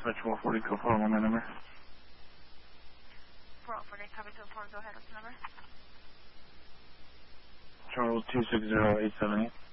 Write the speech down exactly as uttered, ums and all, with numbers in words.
Dispatch four forty, go forward on my number. four forty, copy two four, go ahead, what's the number? Charles two six zero eight seven eight.